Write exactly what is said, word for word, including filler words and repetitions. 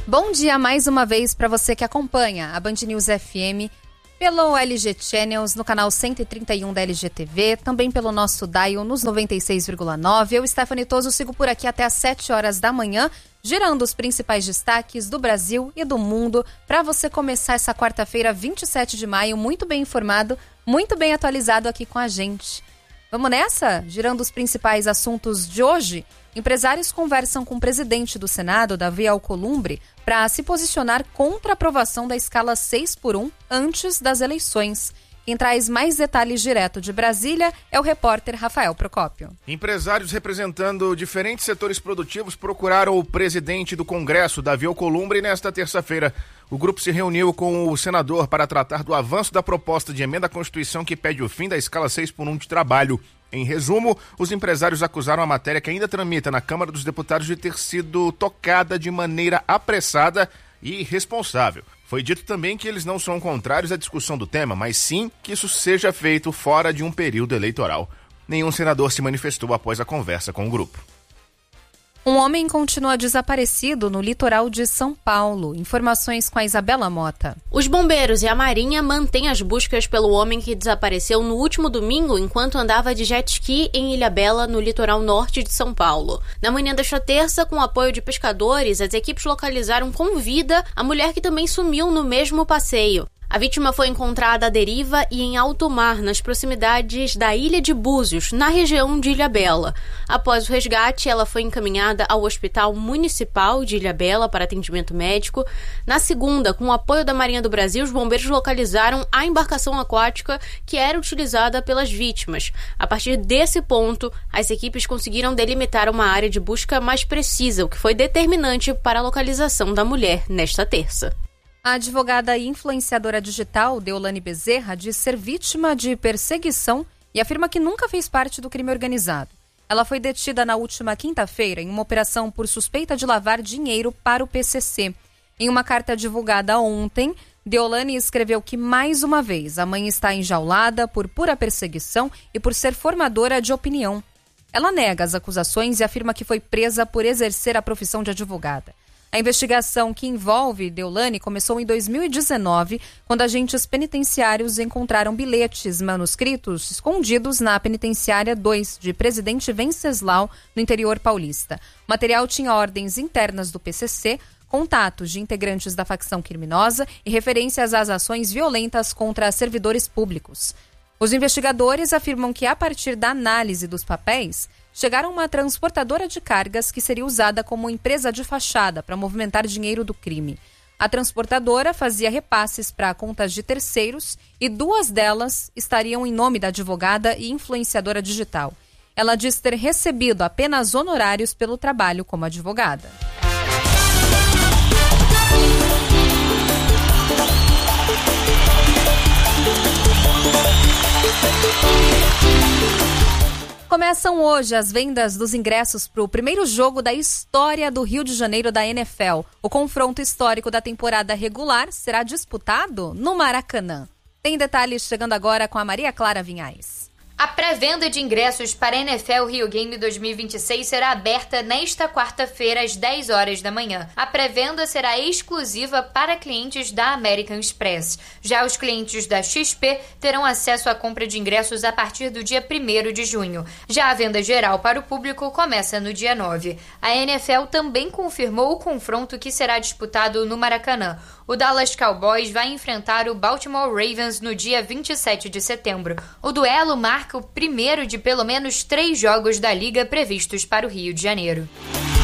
Bom dia mais uma vez para você que acompanha a Band News F M pelo L G Channels, no canal cento e trinta e um da L G T V, também pelo nosso dial nos noventa e seis vírgula nove. Eu, Stephanie Toso, sigo por aqui até às sete horas da manhã, girando os principais destaques do Brasil e do mundo, para você começar essa quarta-feira, vinte e sete de maio, muito bem informado, muito bem atualizado aqui com a gente. Vamos nessa? Girando os principais assuntos de hoje, empresários conversam com o presidente do Senado, Davi Alcolumbre, para se posicionar contra a aprovação da escala seis por um antes das eleições. Quem traz mais detalhes direto de Brasília é o repórter Rafael Procópio. Empresários representando diferentes setores produtivos procuraram o presidente do Congresso, Davi Alcolumbre, nesta terça-feira. O grupo se reuniu com o senador para tratar do avanço da proposta de emenda à Constituição que pede o fim da escala seis por um de trabalho. Em resumo, os empresários acusaram a matéria que ainda tramita na Câmara dos Deputados de ter sido tocada de maneira apressada e irresponsável. Foi dito também que eles não são contrários à discussão do tema, mas sim que isso seja feito fora de um período eleitoral. Nenhum senador se manifestou após a conversa com o grupo. Um homem continua desaparecido no litoral de São Paulo. Informações com a Isabela Mota. Os bombeiros e a Marinha mantêm as buscas pelo homem que desapareceu no último domingo enquanto andava de jet ski em Ilhabela, no litoral norte de São Paulo. Na manhã desta terça, com o apoio de pescadores, as equipes localizaram com vida a mulher que também sumiu no mesmo passeio. A vítima foi encontrada à deriva e em alto mar, nas proximidades da Ilha de Búzios, na região de Ilhabela. Após o resgate, ela foi encaminhada ao Hospital Municipal de Ilhabela para atendimento médico. Na segunda, com o apoio da Marinha do Brasil, os bombeiros localizaram a embarcação aquática que era utilizada pelas vítimas. A partir desse ponto, as equipes conseguiram delimitar uma área de busca mais precisa, o que foi determinante para a localização da mulher nesta terça. A advogada e influenciadora digital Deolane Bezerra diz ser vítima de perseguição e afirma que nunca fez parte do crime organizado. Ela foi detida na última quinta-feira em uma operação por suspeita de lavar dinheiro para o P C C. Em uma carta divulgada ontem, Deolane escreveu que, mais uma vez, a mãe está enjaulada por pura perseguição e por ser formadora de opinião. Ela nega as acusações e afirma que foi presa por exercer a profissão de advogada. A investigação que envolve Deolane começou em dois mil e dezenove, quando agentes penitenciários encontraram bilhetes manuscritos escondidos na Penitenciária dois de Presidente Venceslau, no interior paulista. O material tinha ordens internas do P C C, contatos de integrantes da facção criminosa e referências às ações violentas contra servidores públicos. Os investigadores afirmam que, a partir da análise dos papéis, chegaram a uma transportadora de cargas que seria usada como empresa de fachada para movimentar dinheiro do crime. A transportadora fazia repasses para contas de terceiros e duas delas estariam em nome da advogada e influenciadora digital. Ela diz ter recebido apenas honorários pelo trabalho como advogada. Começam hoje as vendas dos ingressos para o primeiro jogo da história do Rio de Janeiro da N F L. O confronto histórico da temporada regular será disputado no Maracanã. Tem detalhes chegando agora com a Maria Clara Vinhais. A pré-venda de ingressos para a N F L Rio Game dois mil e vinte e seis será aberta nesta quarta-feira às dez horas da manhã. A pré-venda será exclusiva para clientes da American Express. Já os clientes da X P terão acesso à compra de ingressos a partir do dia primeiro de junho. Já a venda geral para o público começa no dia nove. A N F L também confirmou o confronto que será disputado no Maracanã. O Dallas Cowboys vai enfrentar o Baltimore Ravens no dia vinte e sete de setembro. O duelo marca o primeiro de pelo menos três jogos da liga previstos para o Rio de Janeiro.